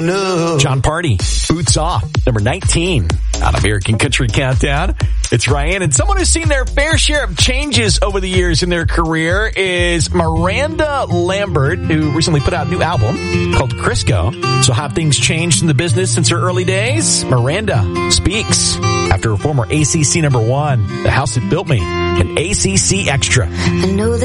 No. John Party, Boots Off, number 19 on American Country Countdown. It's Ryan, and someone who's seen their fair share of changes over the years in their career is Miranda Lambert, who recently put out a new album called Crisco. So how have things changed in the business since her early days? Miranda speaks after her former ACC number 1, The House That Built Me, and ACC Extra. I know that